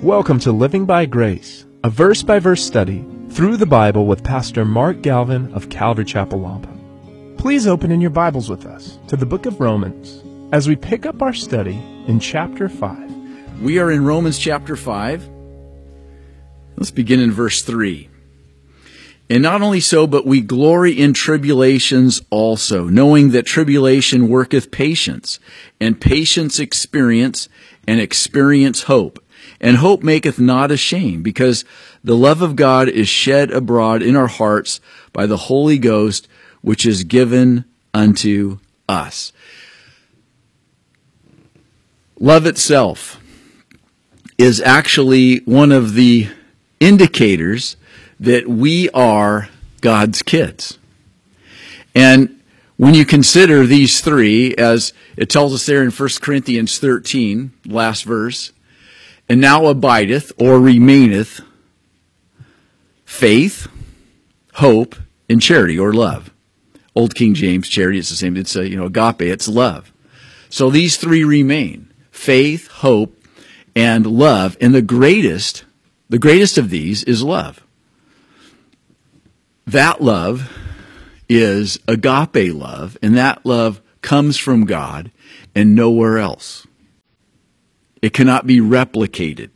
Welcome to Living by Grace, a verse-by-verse study through the Bible with Pastor Mark Galvin of Calvary Chapel, Wampa. Please open in your Bibles with us to the book of Romans as we pick up our study in chapter 5. We are in Romans chapter 5. Let's begin in verse 3. And not only so, but we glory in tribulations also, knowing that tribulation worketh patience, and patience experience, and experience hope. And hope maketh not ashamed, because the love of God is shed abroad in our hearts by the Holy Ghost, which is given unto us. Love itself is actually one of the indicators that we are God's kids. And when you consider these three, as it tells us there in 1 Corinthians 13, last verse, and now abideth or remaineth faith, hope, and charity or love. Old King James, charity, it's the same. It's agape, it's love. So these three remain: faith, hope, and love. And the greatest of these is love. That love is agape love, and that love comes from God and nowhere else. It cannot be replicated.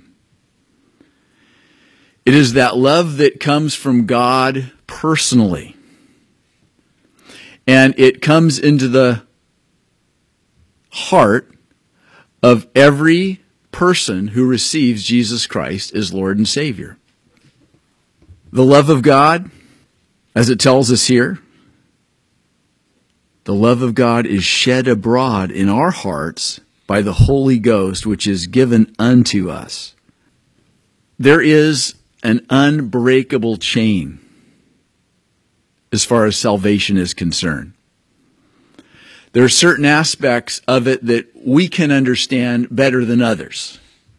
It is that love that comes from God personally. And it comes into the heart of every person who receives Jesus Christ as Lord and Savior. The love of God, as it tells us here, the love of God is shed abroad in our hearts by the Holy Ghost, which is given unto us. There is an unbreakable chain as far as salvation is concerned. There are certain aspects of it that we can understand better than others.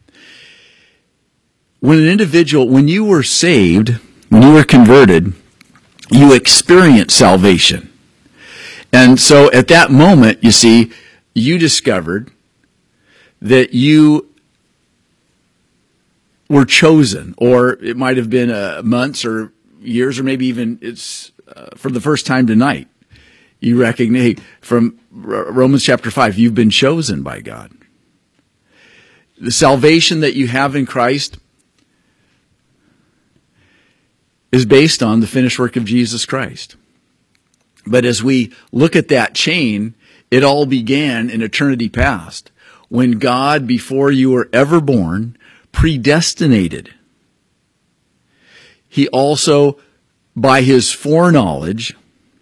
When you were saved, when you were converted, you experienced salvation. And so at that moment, you see, you discovered that you were chosen, or it might have been months or years, or maybe even it's for the first time tonight. You recognize from Romans chapter 5, you've been chosen by God. The salvation that you have in Christ is based on the finished work of Jesus Christ. But as we look at that chain, it all began in eternity past, when God, before you were ever born, predestinated. He also, by His foreknowledge,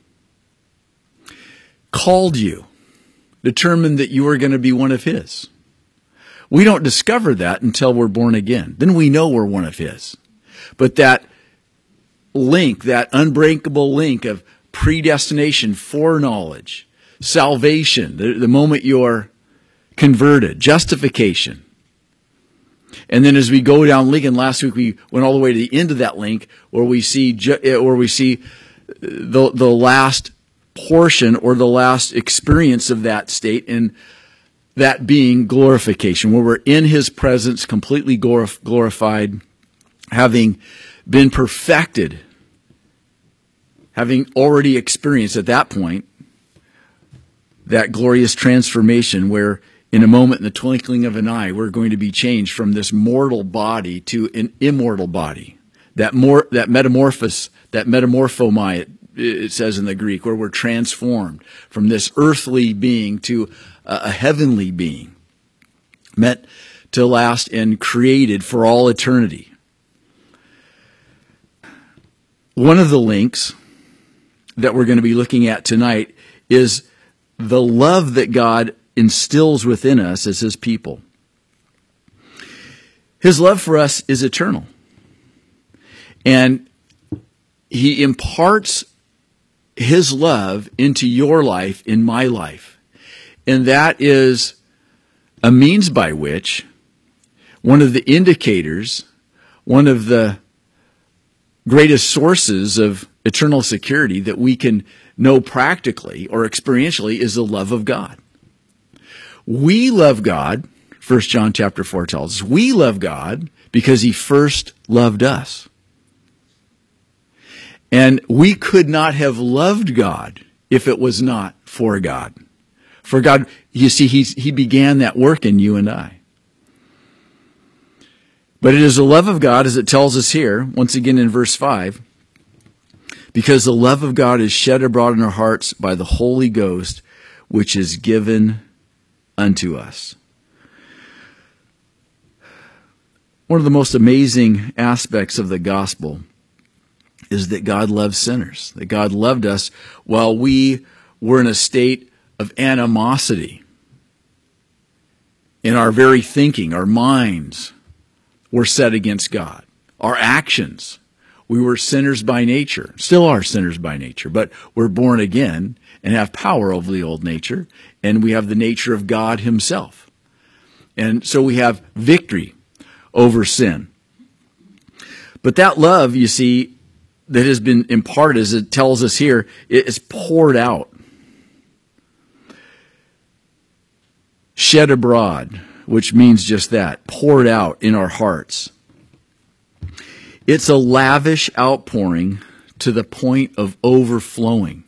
called you, determined that you were going to be one of His. We don't discover that until we're born again. Then we know we're one of His. But that link, that unbreakable link of predestination, foreknowledge, salvation, the moment you're converted, justification. And then as we go down Lincoln, last week we went all the way to the end of that link where we see the last portion or the last experience of that state, and that being glorification, where we're in His presence, completely glorified, having been perfected, having already experienced at that point that glorious transformation where in a moment, in the twinkling of an eye, we're going to be changed from this mortal body to an immortal body. That metamorphomai, it says in the Greek, where we're transformed from this earthly being to a heavenly being, meant to last and created for all eternity. One of the links that we're going to be looking at tonight is the love that God instills within us as His people. His love for us is eternal. And He imparts His love into your life, in my life. And that is a means by which, one of the indicators, one of the greatest sources of eternal security that we can know practically or experientially is the love of God. We love God 1 John chapter 4 tells us. We love God because he first loved us. And we could not have loved God if it was not for God. For God, you see, he began that work in you and I. But it is the love of God, as it tells us here, once again in verse 5, because the love of God is shed abroad in our hearts by the Holy Ghost, which is given unto us. One of the most amazing aspects of the gospel is that God loves sinners, that God loved us while we were in a state of animosity. In our very thinking, our minds were set against God. Our actions, we were sinners by nature, still are sinners by nature, but we're born again and have power over the old nature, and we have the nature of God himself. And so we have victory over sin. But that love, you see, that has been imparted, as it tells us here, it is poured out, shed abroad, which means just that, poured out in our hearts. It's a lavish outpouring to the point of overflowing.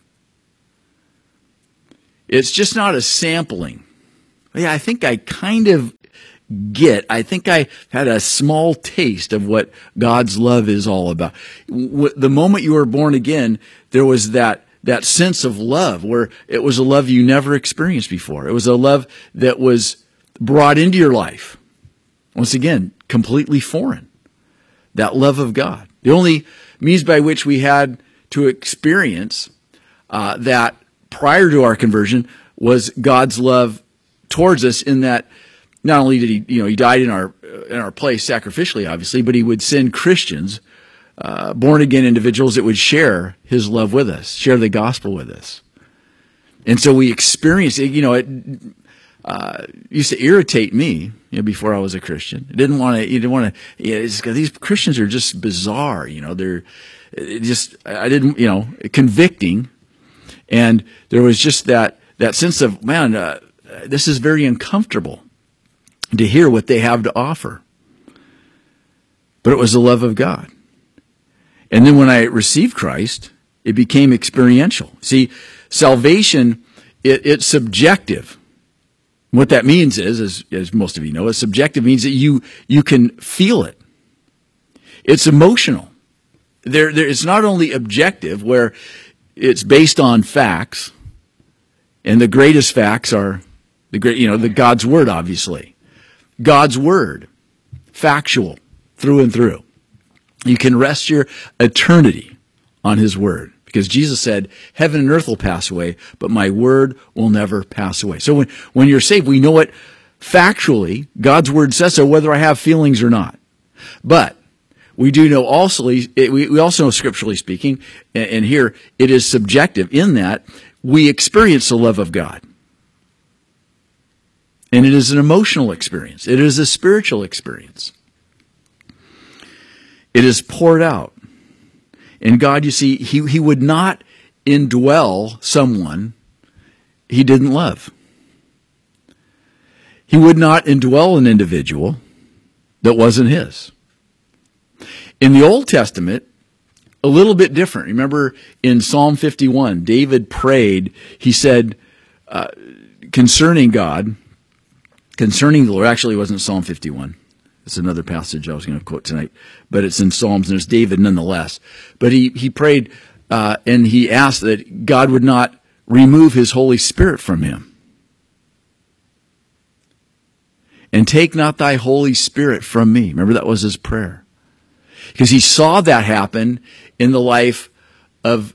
It's just not a sampling. Yeah, I think I kind of I think I had a small taste of what God's love is all about. The moment you were born again, there was that sense of love where it was a love you never experienced before. It was a love that was brought into your life. Once again, completely foreign. That love of God. The only means by which we had to experience that prior to our conversion was God's love towards us, in that not only did he died in our place sacrificially, obviously, but he would send Christians, born again individuals that would share his love with us, share the gospel with us. And so we experienced it. It used to irritate me, before I was a Christian. I didn't want to, these Christians are just bizarre, they're just, I didn't, convicting. And there was just that sense of, man, this is very uncomfortable to hear what they have to offer. But it was the love of God. And then when I received Christ, it became experiential. See, salvation, it's subjective. What that means is, as most of you know, subjective means that you can feel it. It's emotional. It's not only objective, where it's based on facts, and the greatest facts are the God's Word, obviously. God's Word, factual, through and through. You can rest your eternity on His Word, because Jesus said, heaven and earth will pass away, but my Word will never pass away. So when you're saved, we know it factually. God's Word says so, whether I have feelings or not. But we do know also, we also know scripturally speaking, and here it is subjective in that we experience the love of God. And it is an emotional experience. It is a spiritual experience. It is poured out. And God, you see, He would not indwell someone He didn't love. He would not indwell an individual that wasn't His. In the Old Testament, a little bit different. Remember in Psalm 51, David prayed, he said, concerning God, concerning the Lord. Actually, it wasn't Psalm 51. It's another passage I was going to quote tonight, but it's in Psalms, and it's David nonetheless. But he prayed, and he asked that God would not remove His Holy Spirit from him. And take not thy Holy Spirit from me. Remember, that was his prayer. Because he saw that happen in the life of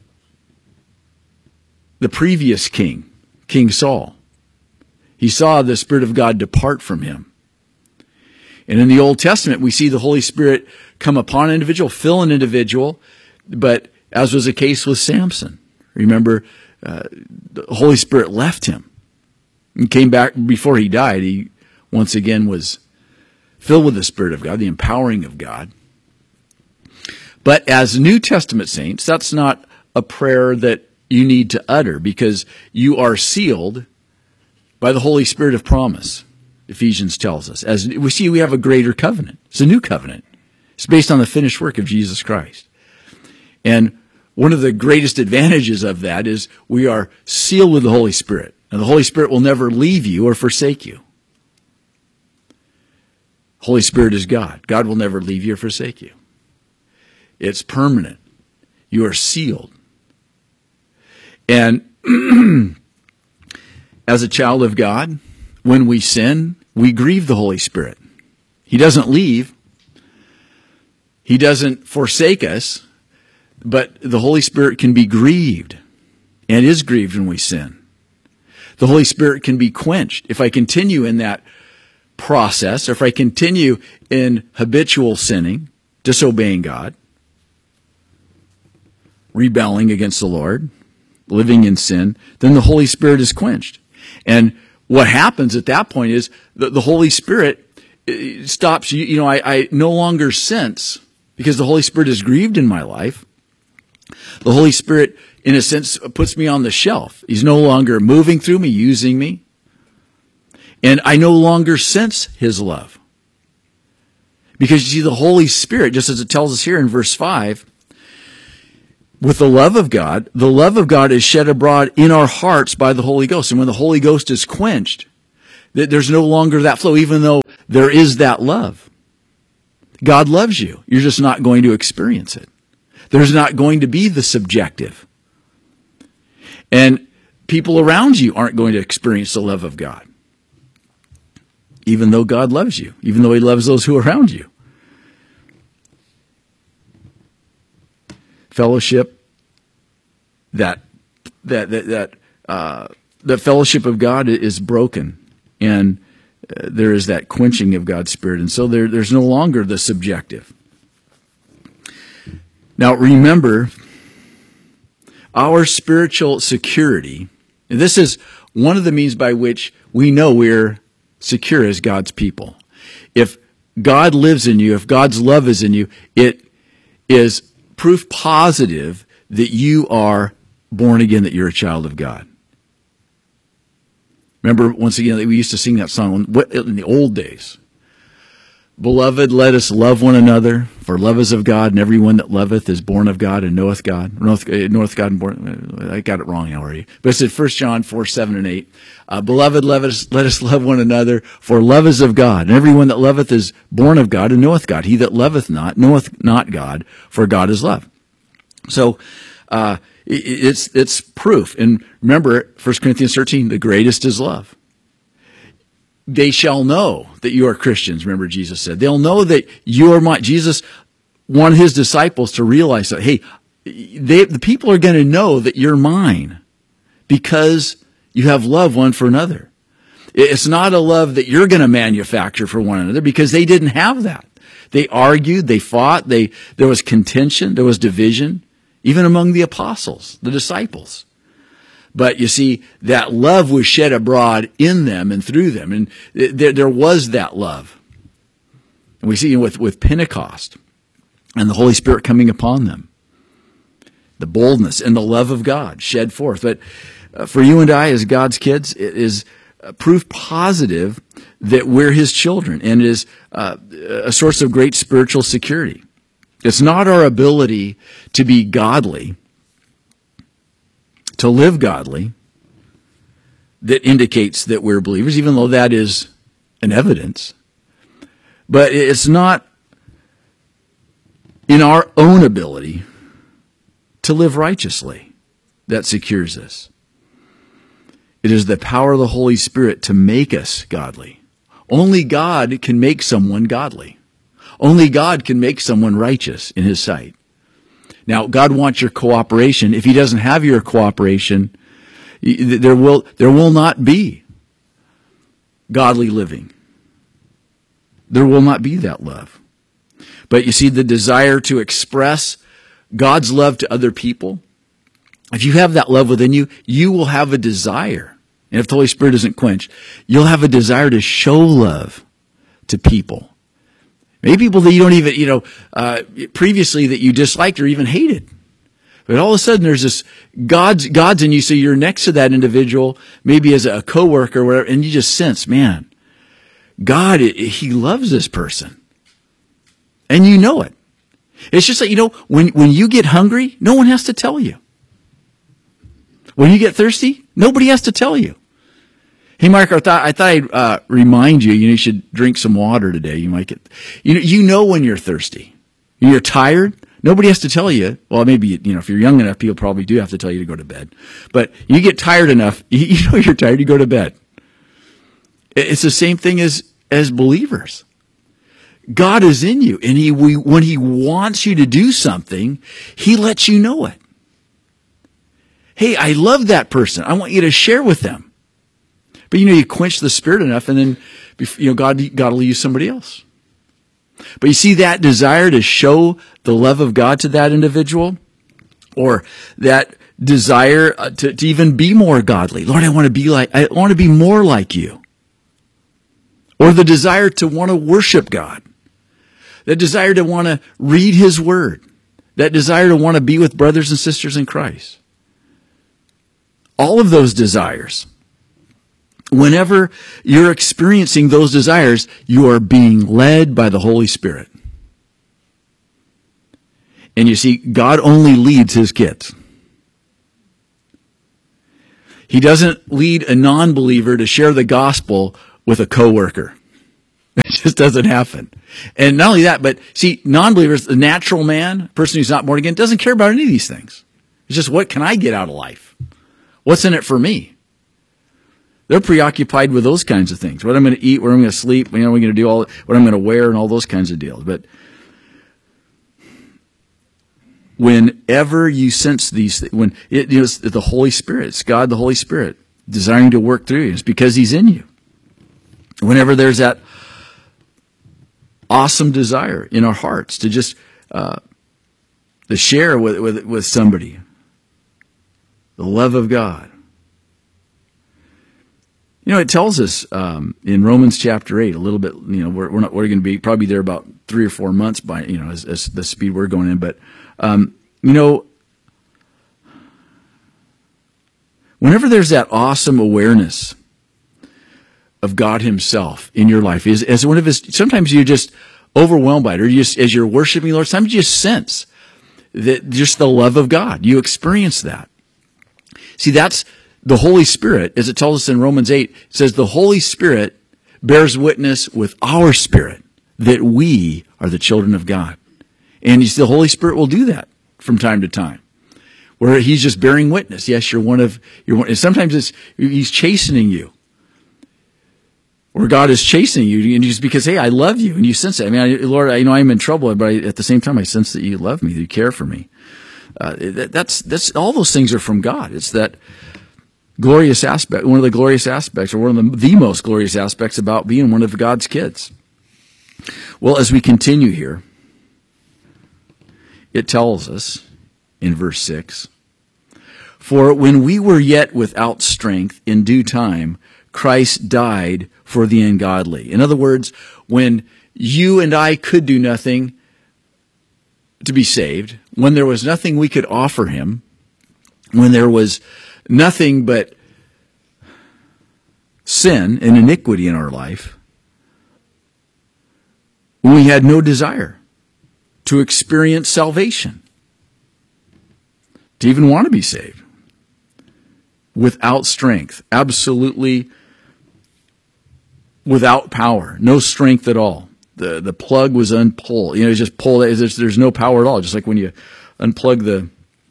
the previous king, King Saul. He saw the Spirit of God depart from him. And in the Old Testament, we see the Holy Spirit come upon an individual, fill an individual, but as was the case with Samson. Remember, the Holy Spirit left him and came back before he died. He once again was filled with the Spirit of God, the empowering of God. But as New Testament saints, that's not a prayer that you need to utter, because you are sealed by the Holy Spirit of promise. Ephesians tells us. As we see, we have a greater covenant. It's a new covenant. It's based on the finished work of Jesus Christ. And one of the greatest advantages of that is we are sealed with the Holy Spirit. And the Holy Spirit will never leave you or forsake you. Holy Spirit is God. God will never leave you or forsake you. It's permanent. You are sealed. And as a child of God, when we sin, we grieve the Holy Spirit. He doesn't leave. He doesn't forsake us. But the Holy Spirit can be grieved and is grieved when we sin. The Holy Spirit can be quenched. If I continue in that process, or if I continue in habitual sinning, disobeying God, rebelling against the Lord, living in sin, then the Holy Spirit is quenched. And what happens at that point is the Holy Spirit stops. I no longer sense, because the Holy Spirit is grieved in my life. The Holy Spirit, in a sense, puts me on the shelf. He's no longer moving through me, using me. And I no longer sense His love. Because you see, the Holy Spirit, just as it tells us here in verse 5, with the love of God is shed abroad in our hearts by the Holy Ghost. And when the Holy Ghost is quenched, there's no longer that flow, even though there is that love. God loves you. You're just not going to experience it. There's not going to be the subjective. And people around you aren't going to experience the love of God. Even though God loves you, even though He loves those who are around you. Fellowship, that the fellowship of God is broken, and there is that quenching of God's Spirit, and so there's no longer the subjective. Now remember, our spiritual security, and this is one of the means by which we know we're secure as God's people. If God lives in you, if God's love is in you, it is proof positive that you are born again, that you're a child of God. Remember, once again, we used to sing that song in the old days. Beloved, let us love one another, for love is of God, and everyone that loveth is born of God and knoweth God. Knoweth God and born. I got it wrong already. But it said 1 John 4, 7, and 8. Beloved, let us love one another, for love is of God, and everyone that loveth is born of God and knoweth God. He that loveth not knoweth not God, for God is love. So it's proof. And remember, 1 Corinthians 13, the greatest is love. They shall know that you are Christians, remember Jesus said. They'll know that you are mine. Jesus wanted His disciples to realize that, hey, the people are going to know that you're mine because you have love one for another. It's not a love that you're going to manufacture for one another, because they didn't have that. They argued, they fought, there was contention, there was division, even among the apostles, the disciples. But you see, that love was shed abroad in them and through them. And there was that love. And we see with Pentecost and the Holy Spirit coming upon them. The boldness and the love of God shed forth. But for you and I as God's kids, it is proof positive that we're His children, and it is a source of great spiritual security. It's not our ability to be godly, to live godly, that indicates that we're believers, even though that is an evidence. But it's not in our own ability to live righteously that secures us. It is the power of the Holy Spirit to make us godly. Only God can make someone godly. Only God can make someone righteous in His sight. Now, God wants your cooperation. If He doesn't have your cooperation, there will not be godly living. There will not be that love. But you see, the desire to express God's love to other people, if you have that love within you, you will have a desire. And if the Holy Spirit isn't quenched, you'll have a desire to show love to people. Maybe people that you don't even, previously that you disliked or even hated. But all of a sudden there's this God's in you, so you're next to that individual, maybe as a coworker or whatever, and you just sense, man, God, he loves this person. And you know it. It's just like, when you get hungry, no one has to tell you. When you get thirsty, nobody has to tell you. Hey, Mark, I thought I'd remind you, you should drink some water today. You might get, you know when you're thirsty. You're tired. Nobody has to tell you. Well, maybe, if you're young enough, people probably do have to tell you to go to bed. But you get tired enough, you know you're tired, you go to bed. It's the same thing as believers. God is in you, and when he wants you to do something, he lets you know it. Hey, I love that person. I want you to share with them. But you quench the Spirit enough, and then God will use somebody else. But you see that desire to show the love of God to that individual, or that desire to even be more godly. Lord, I want to be more like you. Or the desire to want to worship God. That desire to want to read his word. That desire to want to be with brothers and sisters in Christ. All of those desires. Whenever you're experiencing those desires, you are being led by the Holy Spirit. And you see, God only leads his kids. He doesn't lead a non-believer to share the gospel with a coworker. It just doesn't happen. And not only that, but see, non-believers, the natural man, a person who's not born again, doesn't care about any of these things. It's just, what can I get out of life? What's in it for me? They're preoccupied with those kinds of things. What I'm going to eat, where I'm going to sleep, what I'm going to do, what I'm going to wear, and all those kinds of deals. But whenever you sense these things, when it is the Holy Spirit, it's God, the Holy Spirit, desiring to work through you, it's because he's in you. Whenever there's that awesome desire in our hearts to just to share with somebody the love of God. It tells us in Romans chapter 8 a little bit. We're going to be probably there about 3 or 4 months by as the speed we're going in. But whenever there's that awesome awareness of God himself in your life, as one of his, sometimes you're just overwhelmed by it, or as you're worshiping the Lord, sometimes you just sense that just the love of God. You experience that. See, that's the Holy Spirit, as it tells us in Romans 8, it says the Holy Spirit bears witness with our spirit that we are the children of God. And you see, the Holy Spirit will do that from time to time, where he's just bearing witness. Yes, you're one. Sometimes he's chastening you, or God is chastening you, and just because, hey, I love you, and you sense it. Lord, I know I'm in trouble, but at the same time, I sense that you love me, that you care for me. That's all those things are from God. It's that glorious aspect, one of the glorious aspects, or one of the most glorious aspects about being one of God's kids. Well, as we continue here, it tells us in verse 6, for when we were yet without strength, in due time, Christ died for the ungodly. In other words, when you and I could do nothing to be saved, when there was nothing we could offer him, when there was nothing but sin and iniquity in our life, when we had no desire to experience salvation, to even want to be saved, without strength, absolutely without power, no strength at all. The plug was unpulled. It's just pulled. There's no power at all. Just like when you unplug the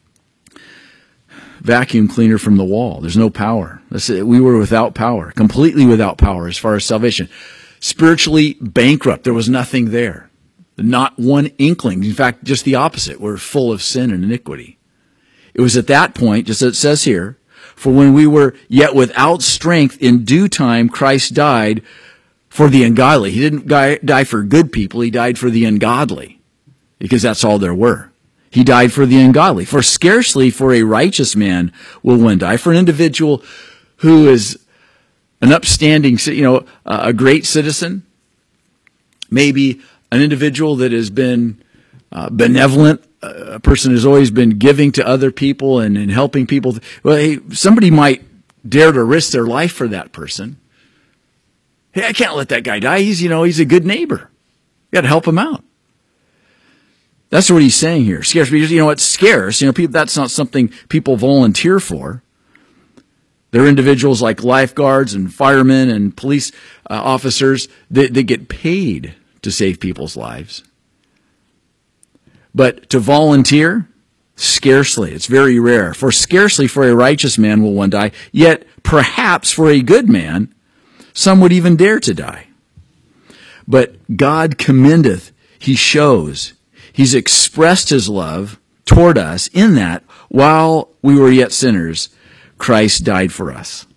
vacuum cleaner from the wall. There's no power. We were without power, completely without power as far as salvation. Spiritually bankrupt. There was nothing there. Not one inkling. In fact, just the opposite. We're full of sin and iniquity. It was at that point, just as it says here, for when we were yet without strength, in due time, Christ died for the ungodly. He didn't die for good people. He died for the ungodly, because that's all there were. He died for the ungodly. For scarcely for a righteous man will one die. For an individual who is an upstanding, a great citizen, maybe an individual that has been benevolent, a person who's always been giving to other people and helping people. Well, hey, somebody might dare to risk their life for that person. Hey, I can't let that guy die. He's a good neighbor. You got to help him out. That's what he's saying here. Scarce, because it's scarce. That's not something people volunteer for. There are individuals like lifeguards and firemen and police officers that get paid to save people's lives. But to volunteer, scarcely. It's very rare. For scarcely for a righteous man will one die, yet perhaps for a good man, some would even dare to die. But God commendeth, he shows, he's expressed his love toward us in that while we were yet sinners, Christ died for us.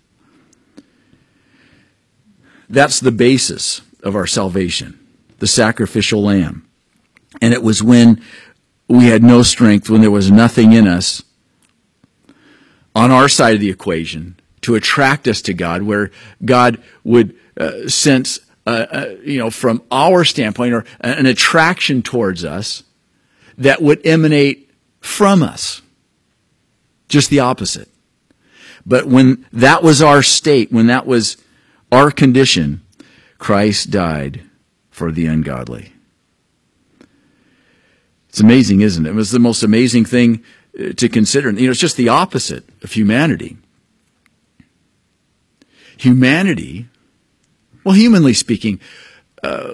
That's the basis of our salvation, the sacrificial lamb. And it was when we had no strength, when there was nothing in us on our side of the equation to attract us to God, where God would sense, from our standpoint, or an attraction towards us that would emanate from us. Just the opposite. But when that was our state, when that was our condition, Christ died for the ungodly. It's amazing, isn't it? It was the most amazing thing to consider. It's just the opposite of humanity. Humanity, well, humanly speaking,